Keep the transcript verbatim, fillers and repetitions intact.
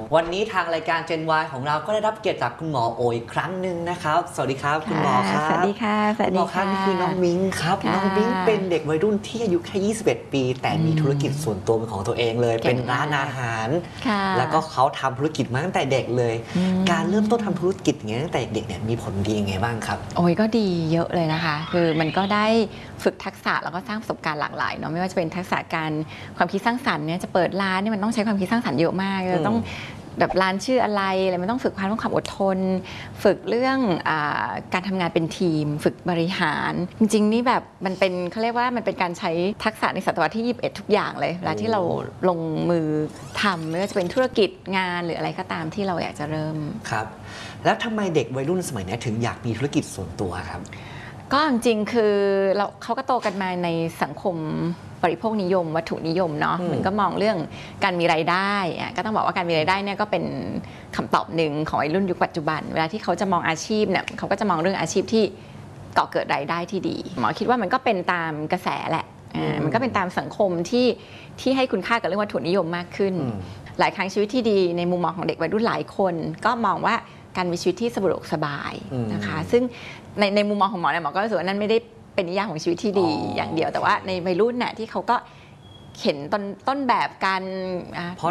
วันนี้ทางรายการ Gen Y ของเราก็ได้รับเกียรติจากคุณหมอโออีกครั้งหนึ่งนะครับสวัสดีครับคุณหมอครับสวัสดีค่ะสวัสดีค่ะนี่คือน้องมิ้งครับน้องมิ้งเป็นเด็กวัยรุ่นที่อายุแค่ยี่สิบเอ็ดปีแต่มีธุรกิจส่วนตัวเป็นของตัวเองเลยเป็นร้านอาหารแล้วก็เขาทำธุรกิจมาตั้งแต่เด็กเลยการเริ่มต้นทำธุรกิจอย่างนี้ตั้งแต่เด็กเนี่ยมีผลดียังไงบ้างครับโอ้ยก็ดีเยอะเลยนะคะคือมันก็ได้ฝึกทักษะแล้วก็สร้างประสบการณ์หลากหลายเนาะไม่ว่าจะเป็นทักษะการความคิดสร้างสรรค์เนี่ยจะเปิดร้านเนี่ยมันต้องใช้ความคิดสร้างสรรค์เยอะมากเราต้องแบบร้านชื่ออะไรอะไรมันต้องฝึกความต้องความอดทนฝึกเรื่องอการทำงานเป็นทีมฝึกบริหารจริงๆนี่แบบมันเป็นเขาเรียกว่ามันเป็นการใช้ทักษะในศตวรรษที่ยี่สิบเอ็ดทุกอย่างเลยเวลาที่เราลงมือทำไม่ว่าจะเป็นธุรกิจงานหรืออะไรก็ตามที่เราอยากจะเริ่มครับแล้วทำไมเด็กวัยรุ่นสมัยนี้ถึงอยากมีธุรกิจส่วนตัวครับก็จริงๆคือเราเขาก็โตกันมาในสังคมบริโภคนิยมวัตถุนิยมเนาะมันก็มองเรื่องการมีรายได้ก็ต้องบอกว่าการมีรายได้เนี่ยก็เป็นคำตอบหนึ่งของวัยรุ่นยุคปัจจุบันเวลาที่เขาจะมองอาชีพเนี่ยเขาก็จะมองเรื่องอาชีพที่ก่อเกิดรายได้ที่ดีหมอคิดว่ามันก็เป็นตามกระแสแหละมันก็เป็นตามสังคมที่ที่ให้คุณค่ากับเรื่องวัตถุนิยมมากขึ้นหลายครั้งชีวิตที่ดีในมุมมองของเด็กวัยรุ่นหลายคนก็มองว่าการมีชีวิตที่สะดวกสบายนะคะซึ่งในในมุมมองของหมอเนี่ยหมอก็รู้สึกว่านั่นไม่ได้เป็นนิยามของชีวิตที่ดีอย่างเดียวแต่ว่าในวัยรุ่นน่ะที่เขาก็เห็นต้นต้นแบบการ